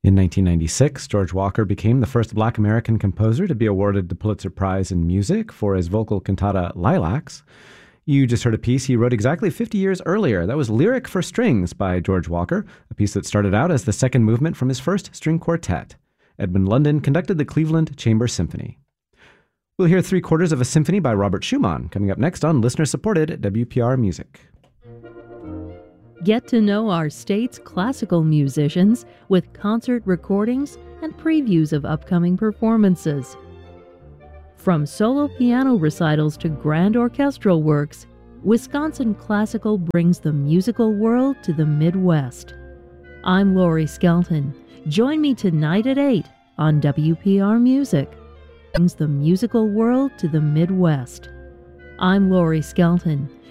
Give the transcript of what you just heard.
In 1996, George Walker became the first Black American composer to be awarded the Pulitzer Prize in Music for his vocal cantata Lilacs. You just heard a piece he wrote exactly 50 years earlier. That was Lyric for Strings by George Walker, a piece that started out as the second movement from his first string quartet. Edmund London conducted the Cleveland Chamber Symphony. We'll hear 3/4 of a symphony by Robert Schumann, coming up next on listener-supported WPR Music. Get to know our state's classical musicians with concert recordings and previews of upcoming performances. From solo piano recitals to grand orchestral works, Wisconsin Classical brings the musical world to the Midwest. I'm Lori Skelton. Join me tonight at 8 on WPR Music. Brings the musical world to the Midwest. I'm Lori Skelton.